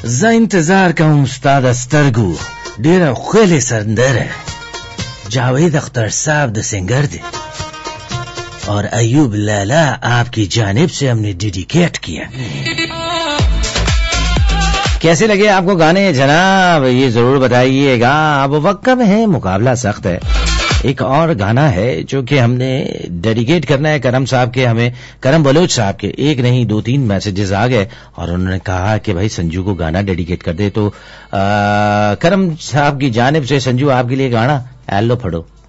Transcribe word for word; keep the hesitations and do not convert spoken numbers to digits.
ज़ा इंतजार का उस्ताद अस्तरगू डेरा खेले सरंदर है जावेद अख्तर साहब द सिंगर दे और अयूब लैला आपकी जानिब से हमने डेडिकेट किया। कैसे लगे आपको गाने जनाब, ये जरूर बताइएगा। अब वक्त में है, मुकाबला सख्त है। एक और गाना है जो कि हमने डेडिकेट करना है करम साहब के, हमें करम बलोच साहब के। एक नहीं दो तीन मैसेजेस आ गए और उन्होंने कहा कि भाई संजू को गाना डेडिकेट कर दे। तो आ, करम साहब की जानिब से संजू आपके लिए गाना एलो फड़ो।